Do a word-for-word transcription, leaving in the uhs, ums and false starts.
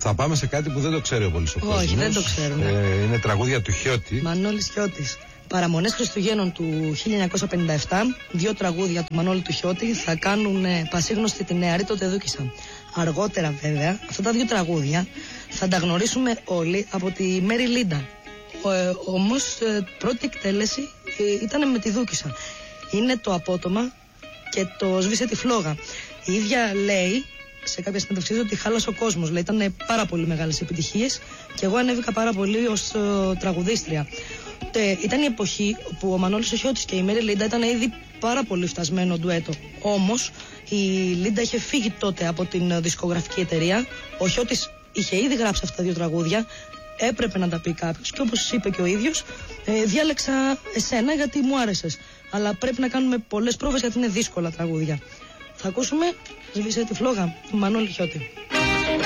Θα πάμε σε κάτι που δεν το ξέρει ο πολύς ο κόσμος. Όχι, δεν το ξέρουμε. Ε, είναι τραγούδια του Χιώτη. Μανώλης Χιώτης. Παραμονές Χριστουγέννων του χίλια εννιακόσια πενήντα επτά, δύο τραγούδια του Μανώλη του Χιώτη θα κάνουν ε, πασίγνωστη τη νεαρή τότε Δούκισσα. Αργότερα βέβαια, αυτά τα δύο τραγούδια θα τα γνωρίσουμε όλοι από τη Μέρι Λίντα. Ε, όμως ε, πρώτη εκτέλεση ε, ήταν με τη Δούκισσα. Είναι το Απότομα και το Σβήσε τη φλόγα. Η ίδια λέει σε κάποια συνέντευξή ότι χάλασε ο κόσμος. Λέει, ήταν πάρα πολύ μεγάλες επιτυχίες και εγώ ανέβηκα πάρα πολύ ως ε, τραγουδίστρια. Ε, ήταν η εποχή που ο Μανώλης ο Χιώτης και η Μέρι Λίντα ήταν ήδη πάρα πολύ φτασμένο ντουέτο. Όμως η Λίντα είχε φύγει τότε από την δισκογραφική εταιρεία. Ο Χιώτης είχε ήδη γράψει αυτά τα δύο τραγούδια. Έπρεπε να τα πει κάποιος και όπως είπε και ο ίδιος, ε, διάλεξα εσένα γιατί μου άρεσες. Αλλά πρέπει να κάνουμε πολλές πρόβες γιατί είναι δύσκολα τραγούδια. Θα ακούσουμε Σβήσε τη φλόγα του Μανώλη Χιώτη.